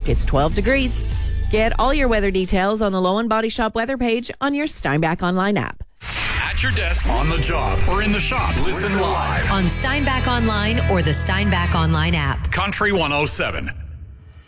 It's 12 degrees. Get all your weather details on the Low and Body Shop weather page on your Steinbach Online app. At your desk, on the job, or in the shop. Listen live on Steinbach Online or the Steinbach Online app. Country 107.